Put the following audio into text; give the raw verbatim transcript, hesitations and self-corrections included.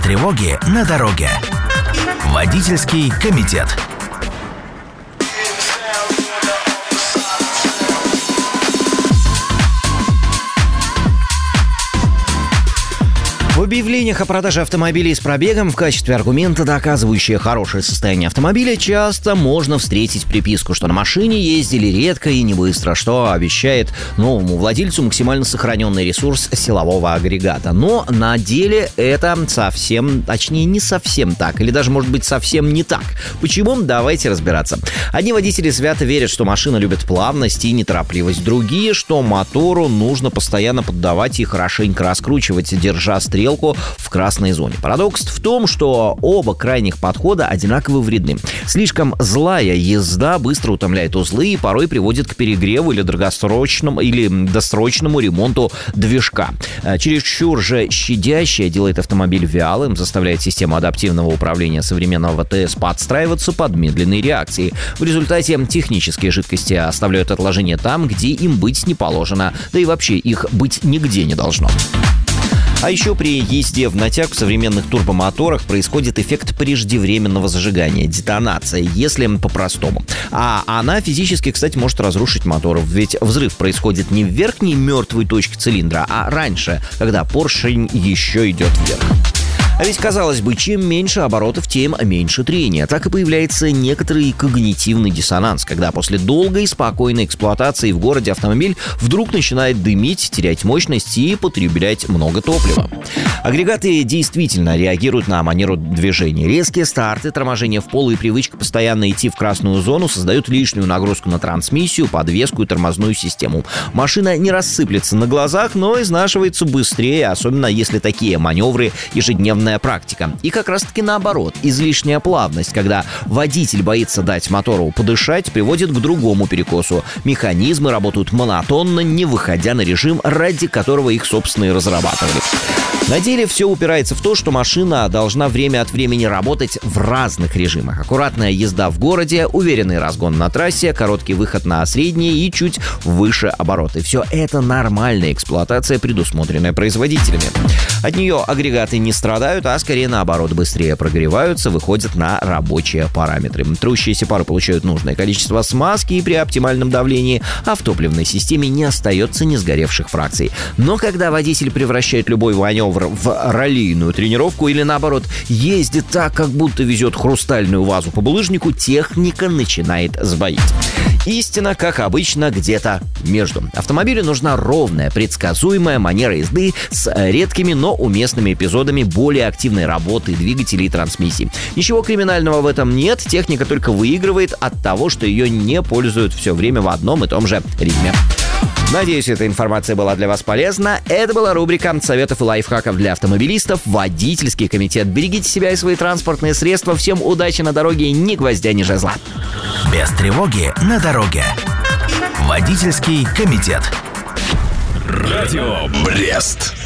тревоги на дороге. Водительский комитет. В объявлениях о продаже автомобилей с пробегом в качестве аргумента, доказывающего хорошее состояние автомобиля, часто можно встретить приписку, что на машине ездили редко и не быстро, что обещает новому владельцу максимально сохраненный ресурс силового агрегата. Но на деле это совсем, точнее не совсем так, или даже может быть совсем не так. Почему? Давайте разбираться. Одни водители свято верят, что машина любит плавность и неторопливость, другие, что мотору нужно постоянно поддавать и хорошенько раскручивать, держа стрелку в красной зоне. Парадокс в том, что оба крайних подхода одинаково вредны. Слишком злая езда быстро утомляет узлы и порой приводит к перегреву или дорогосрочному или досрочному ремонту движка. Чересчур же щадящая делает автомобиль вялым, заставляет систему адаптивного управления современного ВТС подстраиваться под медленные реакции. В результате технические жидкости оставляют отложения там, где им быть не положено, да и вообще их быть нигде не должно. А еще при езде в натяг в современных турбомоторах происходит эффект преждевременного зажигания, детонация, если по-простому. А она физически, кстати, может разрушить мотор, ведь взрыв происходит не в верхней мертвой точке цилиндра, а раньше, когда поршень еще идет вверх. А ведь, казалось бы, чем меньше оборотов, тем меньше трения. Так и появляется некоторый когнитивный диссонанс, когда после долгой спокойной эксплуатации в городе автомобиль вдруг начинает дымить, терять мощность и потреблять много топлива. Агрегаты действительно реагируют на манеру движения. Резкие старты, торможение в пол и привычка постоянно идти в красную зону создают лишнюю нагрузку на трансмиссию, подвеску и тормозную систему. Машина не рассыплется на глазах, но изнашивается быстрее, особенно если такие маневры ежедневная практика. И как раз-таки наоборот, излишняя плавность, когда водитель боится дать мотору подышать, приводит к другому перекосу. Механизмы работают монотонно, не выходя на режим, ради которого их, собственно, и разрабатывали. На деле все упирается в то, что машина должна время от времени работать в разных режимах. Аккуратная езда в городе, уверенный разгон на трассе, короткий выход на средние и чуть выше обороты. Все это нормальная эксплуатация, предусмотренная производителями. От нее агрегаты не страдают, а скорее наоборот, быстрее прогреваются, выходят на рабочие параметры. Трущиеся пары получают нужное количество смазки и при оптимальном давлении, а в топливной системе не остается несгоревших фракций. Но когда водитель превращает любой маневр в раллийную тренировку или наоборот ездит так, как будто везет хрустальную вазу по булыжнику, техника начинает сбоить. Истина, как обычно, где-то между. Автомобилю нужна ровная, предсказуемая манера езды с редкими, но уместными эпизодами более активной работы двигателей и трансмиссий. Ничего криминального в этом нет, техника только выигрывает от того, что ее не пользуют все время в одном и том же ритме. Надеюсь, эта информация была для вас полезна. Это была рубрика советов и лайфхаков для автомобилистов «Водительский комитет». Берегите себя и свои транспортные средства. Всем удачи на дороге, ни гвоздя, ни жезла. Без тревоги на дороге. Водительский комитет. Радио Брест.